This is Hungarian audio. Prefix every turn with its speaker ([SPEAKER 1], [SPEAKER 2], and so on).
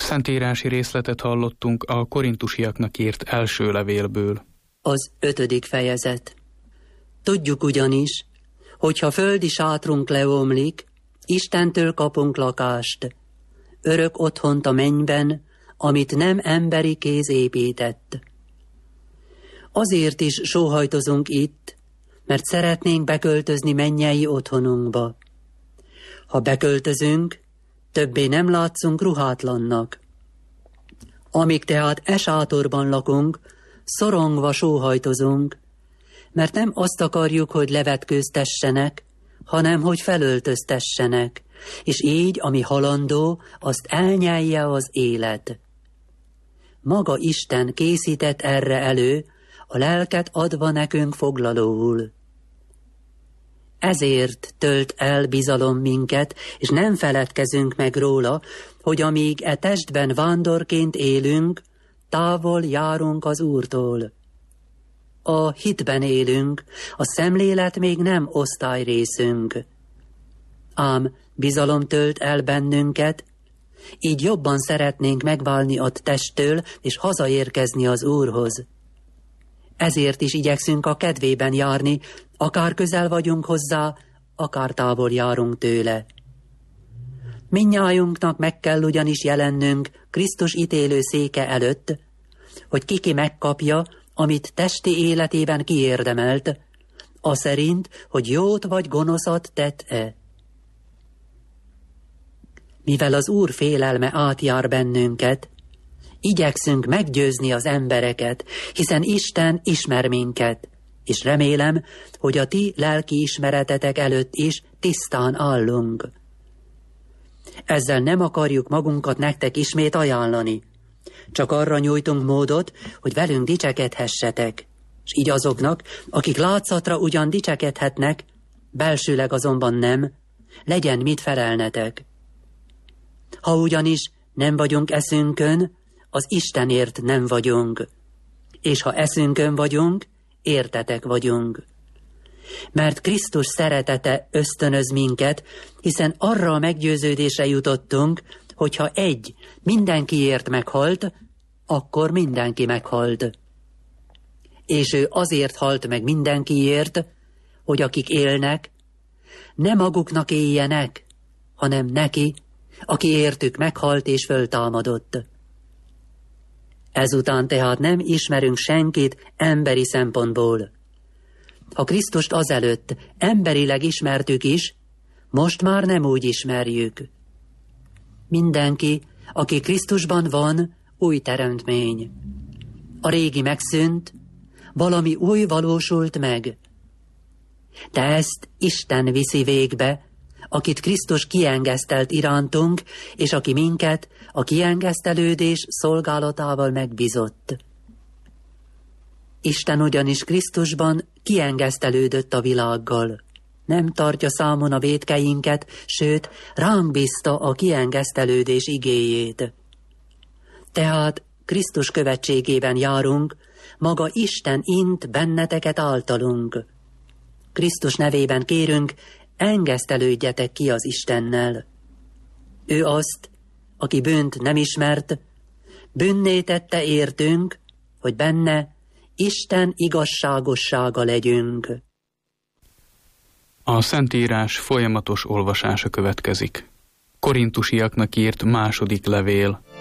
[SPEAKER 1] Szentírási részletet hallottunk a korintusiaknak írt első levélből.
[SPEAKER 2] Az 5. fejezet. Tudjuk ugyanis, hogyha földi sátrunk leomlik, Istentől kapunk lakást, örök otthont a mennyben, amit nem emberi kéz épített. Azért is sóhajtozunk itt, mert szeretnénk beköltözni mennyei otthonunkba. Ha beköltözünk, többé nem látszunk ruhátlannak. Amíg tehát e sátorban lakunk, szorongva sóhajtozunk, mert nem azt akarjuk, hogy levetkőztessenek, hanem hogy felöltöztessenek, és így, ami halandó, azt elnyelje az élet. Maga Isten készített erre elő, a lelket adva nekünk foglalóul. Ezért tölt el bizalom minket, és nem feledkezünk meg róla, hogy amíg e testben vándorként élünk, távol járunk az Úrtól. A hitben élünk, a szemlélet még nem osztályrészünk. Ám bizalom tölt el bennünket, így jobban szeretnénk megválni a testtől, és hazaérkezni az Úrhoz. Ezért is igyekszünk a kedvében járni, akár közel vagyunk hozzá, akár távol járunk tőle. Mindnyájunknak meg kell ugyanis jelennünk Krisztus ítélő széke előtt, hogy ki megkapja, amit testi életében kiérdemelt, aszerint, hogy jót vagy gonoszat tett-e. Mivel az Úr félelme átjár bennünket, igyekszünk meggyőzni az embereket, hiszen Isten ismer minket, és remélem, hogy a ti lelki ismeretetek előtt is tisztán állunk. Ezzel nem akarjuk magunkat nektek ismét ajánlani, csak arra nyújtunk módot, hogy velünk dicsekedhessetek, és így azoknak, akik látszatra ugyan dicsekedhetnek, belsőleg azonban nem, legyen mit felelnetek. Ha ugyanis nem vagyunk eszünkön, az Istenért nem vagyunk, és ha eszünkön vagyunk, értetek vagyunk. Mert Krisztus szeretete ösztönöz minket, hiszen arra a meggyőződésre jutottunk, hogyha egy mindenkiért meghalt, akkor mindenki meghalt. És ő azért halt meg mindenkiért, hogy akik élnek, ne maguknak éljenek, hanem neki, aki értük meghalt és föltámadott. Ezután tehát nem ismerünk senkit emberi szempontból. Ha Krisztust azelőtt emberileg ismertük is, most már nem úgy ismerjük. Mindenki, aki Krisztusban van, új teremtmény. A régi megszűnt, valami új valósult meg. De ezt Isten viszi végbe, akit Krisztus kiengesztelt irántunk, és aki minket a kiengesztelődés szolgálatával megbízott. Isten ugyanis Krisztusban kiengesztelődött a világgal. Nem tartja számon a vétkeinket, sőt, ránk bízta a kiengesztelődés igéjét. Tehát Krisztus követségében járunk, maga Isten int benneteket általunk. Krisztus nevében kérünk, engesztelődjetek ki az Istennel. Ő azt, aki bűnt nem ismert, bűnné tette értünk, hogy benne Isten igazságossága legyünk.
[SPEAKER 1] A Szentírás folyamatos olvasása következik. Korintusiaknak írt második levél,